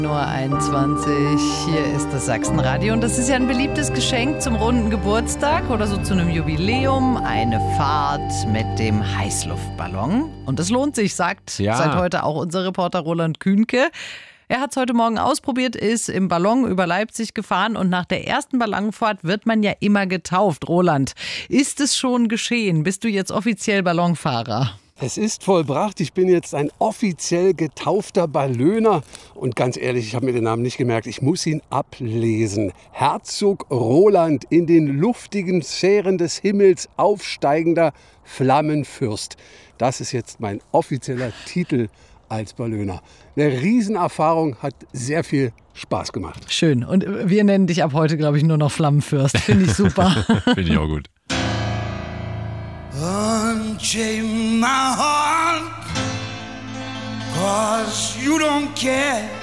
Nur 21, hier ist das Sachsenradio und das ist ja ein beliebtes Geschenk zum runden Geburtstag oder so zu einem Jubiläum, eine Fahrt mit dem Heißluftballon. Und das lohnt sich, sagt seit heute auch unser Reporter Roland Kühnke. Er hat es heute Morgen ausprobiert, ist im Ballon über Leipzig gefahren und nach der ersten Ballonfahrt wird man ja immer getauft. Roland, ist es schon geschehen? Bist du jetzt offiziell Ballonfahrer? Es ist vollbracht. Ich bin jetzt ein offiziell getaufter Ballöner. Und ganz ehrlich, ich habe mir den Namen nicht gemerkt. Ich muss ihn ablesen. Herzog Roland, in den luftigen Sphären des Himmels aufsteigender Flammenfürst. Das ist jetzt mein offizieller Titel als Ballöner. Eine Riesenerfahrung, hat sehr viel Spaß gemacht. Schön. Und wir nennen dich ab heute, glaube ich, nur noch Flammenfürst. Finde ich super. Finde ich auch gut. Unchain my heart, 'cause you don't care.